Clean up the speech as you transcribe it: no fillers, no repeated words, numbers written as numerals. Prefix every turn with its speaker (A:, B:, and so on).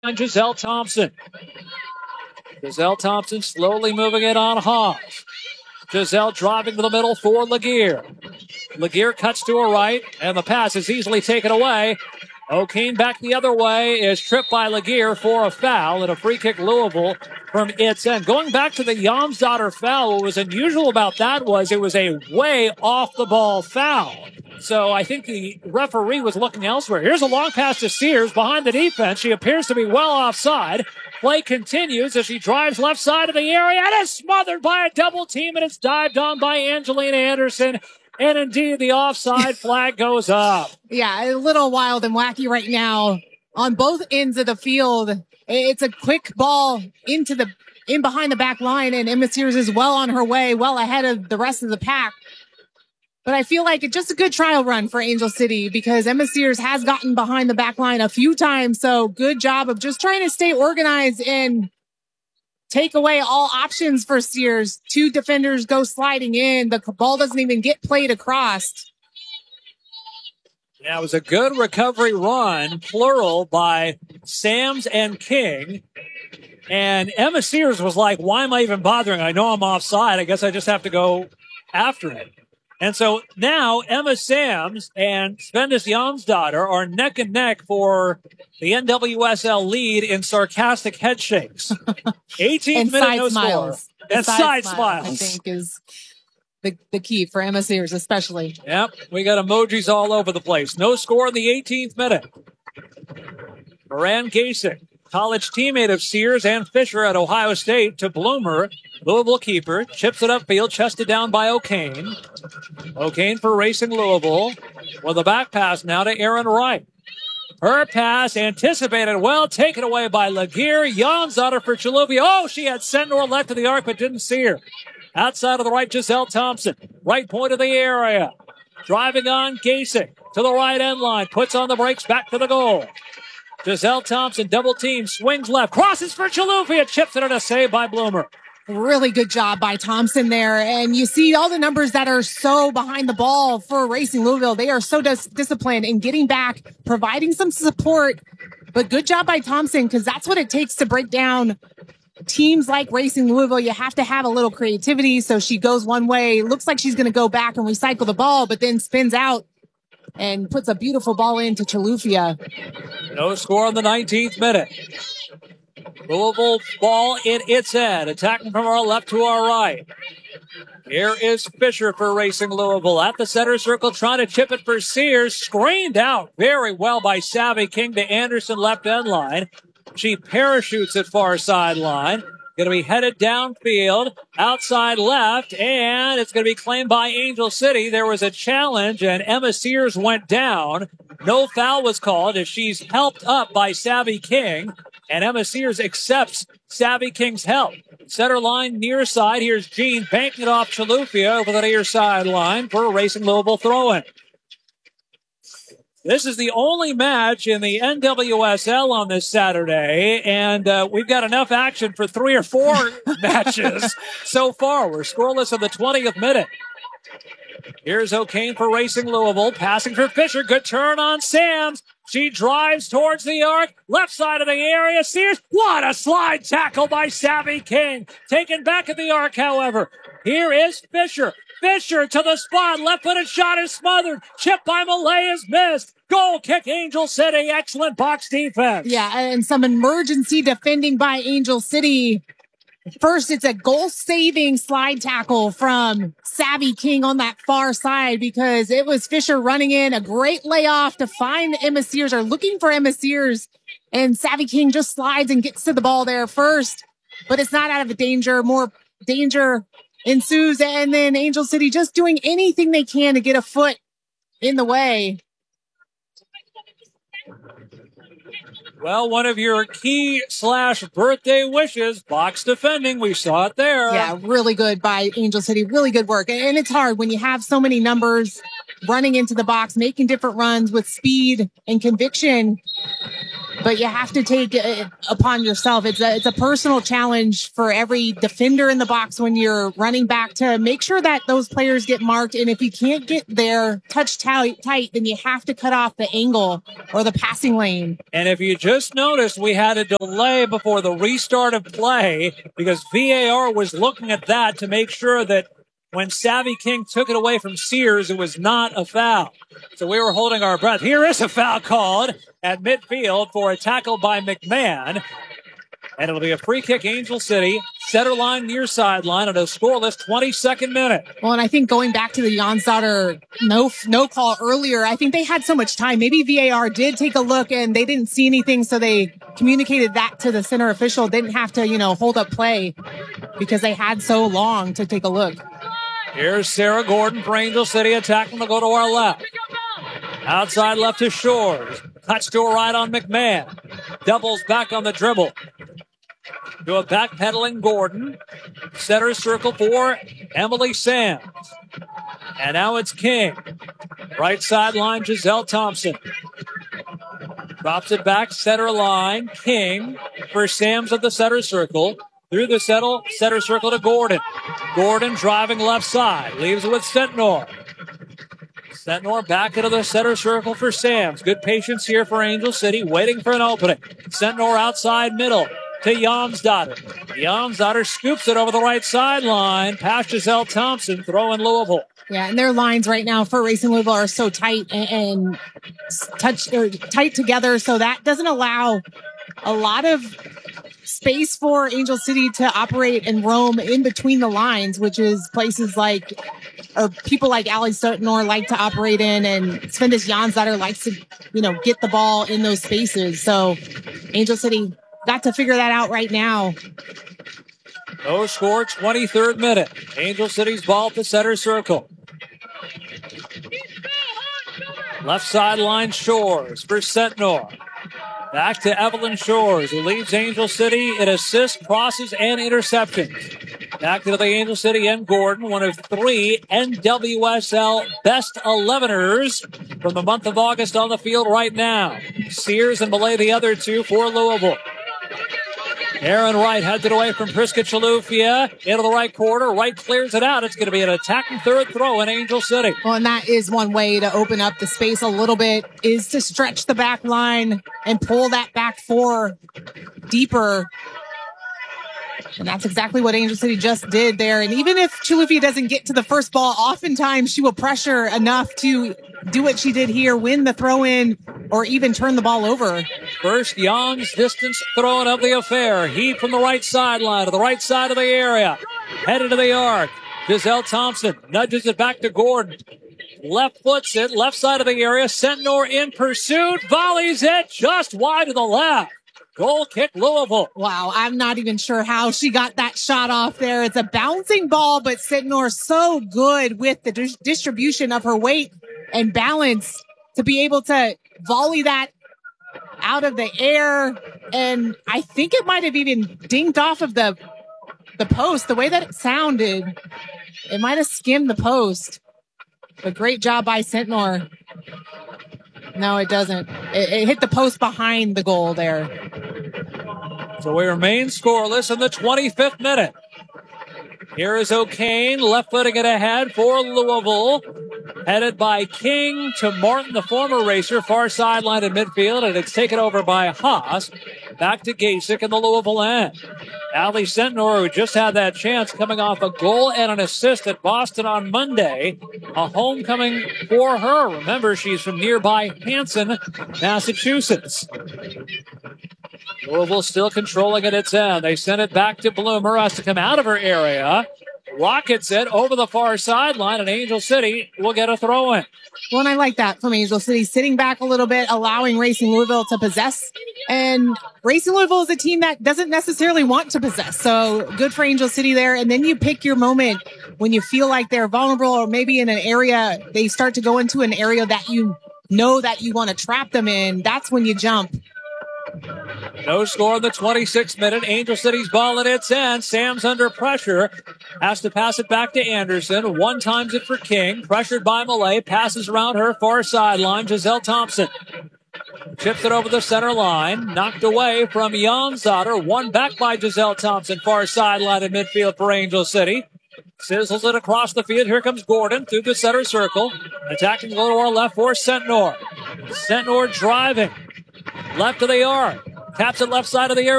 A: Giselle Thompson. Giselle Thompson slowly moving it on Haas. Giselle driving to the middle for Laguerre. Laguerre cuts to her right, and the pass is easily taken away. O'Kane back the other way is tripped by Laguerre for a foul and a free kick Louisville from its end. Going back to the Jonsdottir foul, what was unusual about that was it was a way off the ball foul. So I think the referee was looking elsewhere. Here's a long pass to Sears behind the defense. She appears to be well offside. Play continues as she drives left side of the area and is smothered by a double team, and it's dived on by Angelina Anderson. And indeed, the offside flag goes up.
B: Yeah, a little wild and wacky right now on both ends of the field. It's a quick ball in behind the back line, and Emma Sears is well on her way, well ahead of the rest of the pack. But I feel like it's just a good trial run for Angel City because Emma Sears has gotten behind the back line a few times. So good job of just trying to stay organized and take away all options for Sears. Two defenders go sliding in. The ball doesn't even get played across.
A: Yeah, it was a good recovery run, plural, by Sams and King. And Emma Sears was like, why am I even bothering? I know I'm offside. I guess I just have to go after it. And so now Emma Sams and Svendis Jonsdottir are neck and neck for the NWSL lead in sarcastic head shakes. 18th minute, no score. And side smiles.
B: I think is the key for Emma Sears especially.
A: Yep, we got emojis all over the place. No score in the 18th minute. Moran Gasick, college teammate of Sears and Fisher at Ohio State, to Bloomer. Louisville keeper, chips it upfield, chested down by O'Kane. O'Kane for Racing Louisville with a back pass now to Aaron Wright. Her pass anticipated well, taken away by Laguerre. Jonsdottir for Chiluvia. Oh, she had Sentnor left of the arc, but didn't see her. Outside of the right, Giselle Thompson. Right point of the area. Driving on Gasick to the right end line. Puts on the brakes, back to the goal. Giselle Thompson, double team, swings left. Crosses for Chiluvia. Chips it in a save by Bloomer.
B: Really good job by Thompson there. And you see all the numbers that are so behind the ball for Racing Louisville. They are so disciplined in getting back, providing some support. But good job by Thompson because that's what it takes to break down teams like Racing Louisville. You have to have a little creativity. So she goes one way, looks like she's going to go back and recycle the ball, but then spins out and puts a beautiful ball into Chilufya.
A: No score in the 19th minute. Louisville ball in its end. Attacking from our left to our right. Here is Fisher for Racing Louisville at the center circle, trying to chip it for Sears. Screened out very well by Savvy King to Anderson left end line. She parachutes at far sideline. Going to be headed downfield, outside left, and it's going to be claimed by Angel City. There was a challenge, and Emma Sears went down. No foul was called as she's helped up by Savvy King, and Emma Sears accepts Savvy King's help. Center line, near side. Here's Jean banking it off Chilufya over the near sideline for a Racing Louisville throw-in. This is the only match in the NWSL on this Saturday, and we've got enough action for 3 or 4 matches so far. We're scoreless in the 20th minute. Here's O'Kane for Racing Louisville, passing for Fisher. Good turn on Sams. She drives towards the arc, left side of the area. Sears, what a slide tackle by Savvy King. Taken back at the arc, however. Here is Fisher. Fisher to the spot. Left-footed shot is smothered. Chip by Malay is missed. Goal kick, Angel City. Excellent box defense.
B: Yeah, and some emergency defending by Angel City. First, it's a goal-saving slide tackle from Savvy King on that far side because it was Fisher running in. A great layoff to find Emma Sears, or looking for Emma Sears. And Savvy King just slides and gets to the ball there first. But it's not out of danger. More danger ensues, and then Angel City just doing anything they can to get a foot in the way.
A: Well, one of your key / birthday wishes, box defending. We saw it there.
B: Yeah, really good by Angel City. Really good work. And it's hard when you have so many numbers running into the box, making different runs with speed and conviction. but you have to take it upon yourself. It's a personal challenge for every defender in the box when you're running back to make sure that those players get marked. And if you can't get there touch tight, then you have to cut off the angle or the passing lane.
A: And if you just noticed, we had a delay before the restart of play because VAR was looking at that to make sure that when Savvy King took it away from Sears, it was not a foul. So we were holding our breath. Here is a foul called at midfield for a tackle by McMahon. And it'll be a free kick, Angel City. Center line, near sideline at a scoreless 22nd minute.
B: Well, and I think going back to the Jonsdottir no call earlier, I think they had so much time. Maybe VAR did take a look and they didn't see anything, so they communicated that to the center official. Didn't have to, hold up play because they had so long to take a look.
A: Here's Sarah Gordon for Angel City. Attacking to go to our left. Outside left to Shores. Cuts to a right on McMahon. Doubles back on the dribble. To a backpedaling Gordon. Center circle for Emily Sands. And now it's King. Right sideline, Giselle Thompson. Drops it back, center line. King for Sams at the center circle. Through the center circle to Gordon. Gordon driving left side. Leaves it with Sentnor. Sentnor back into the center circle for Sams. Good patience here for Angel City. Waiting for an opening. Sentnor outside middle to Jonsdottir. Jonsdottir scoops it over the right sideline. Past Giselle Thompson. Throw in Louisville.
B: Yeah, and their lines right now for Racing Louisville are so tight and tight together. So that doesn't allow a lot of space for Angel City to operate and roam in between the lines, which is places like, or people like Allie Sentnor like to operate in, and Svendis Jonsdottir likes to, get the ball in those spaces. So Angel City got to figure that out right now.
A: No score, 23rd minute. Angel City's ball at the center circle. Left sideline Shores for Sentnor. Back to Evelyn Shores, who leads Angel City in assists, crosses, and interceptions. Back to the Angel City and Gordon, one of 3 NWSL best 11ers from the month of August on the field right now. Sears and Malay, the other 2 for Louisville. Aaron Wright heads it away from Priska Chalufia into the right corner. Wright clears it out. It's going to be an attacking third throw in Angel City.
B: Well, and that is one way to open up the space a little bit, is to stretch the back line and pull that back 4 deeper. And that's exactly what Angel City just did there. And even if Chalufia doesn't get to the first ball, oftentimes she will pressure enough to do what she did here, win the throw in, or even turn the ball over.
A: First Young's distance throwing of the affair. Heat from the right sideline to the right side of the area. Headed to the arc. Giselle Thompson nudges it back to Gordon. Left foots it, left side of the area. Sentnor in pursuit. Volleys it just wide to the left. Goal kick Louisville.
B: Wow, I'm not even sure how she got that shot off there. It's a bouncing ball, but Sentnor so good with the distribution of her weight and balance to be able to volley that out of the air. And I think it might have even dinged off of the post. The way that it sounded, it might have skimmed the post. But great job by Sentnor. No, it doesn't. It hit the post behind the goal there.
A: So we remain scoreless in the 25th minute. Here is O'Kane, left-footing it ahead for Louisville. Headed by King to Martin, the former racer, far sideline in midfield, and it's taken over by Haas. Back to Gasick in the Louisville end. Allie Sentnor, who just had that chance, coming off a goal and an assist at Boston on Monday. A homecoming for her. Remember, she's from nearby Hanson, Massachusetts. Louisville still controlling at its end. They send it back to Bloomer, has to come out of her area. Rockets it over the far sideline, and Angel City will get a throw in.
B: Well, and I like that from Angel City, sitting back a little bit, allowing Racing Louisville to possess. And Racing Louisville is a team that doesn't necessarily want to possess. So good for Angel City there. And then you pick your moment when you feel like they're vulnerable, or maybe in an area, they start to go into an area that you know that you want to trap them in. That's when you jump.
A: No score in the 26th minute. Angel City's ball at its end. Sam's under pressure. Has to pass it back to Anderson. One times it for King. Pressured by Malay. Passes around her far sideline. Giselle Thompson Chips it over the center line. Knocked away from Jansader. Won back by Giselle Thompson. Far sideline in midfield for Angel City. Sizzles it across the field. Here comes Gordon through the center circle. Attacking go to our left for Sentnor. Sentnor driving. Left of the yard. Taps it left side of the area.